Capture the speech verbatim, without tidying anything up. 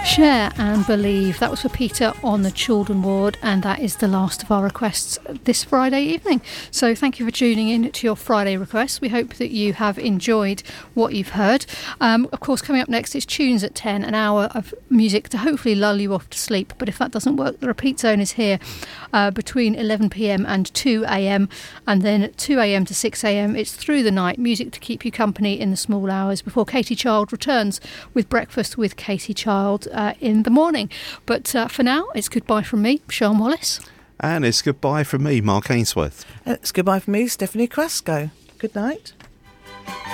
Share and Believe. That was for Peter on the Children Ward, and that is the last of our requests this Friday evening. So thank you for tuning in to your Friday requests. We hope that you have enjoyed what you've heard. Um, of course, coming up next is Tunes at ten, an hour of music to hopefully lull you off to sleep. But if that doesn't work, the repeat zone is here uh, between eleven p.m. and two a.m. and then at two a.m. to six a.m. it's through the night, music to keep you company in the small hours before Katie Child returns with Breakfast with Katie Child uh, in the morning. But uh, for now, it's goodbye from me, Sian Wallace. And it's goodbye from me, Mark Ainsworth. It's goodbye from me, Stephanie Crasco. Good night.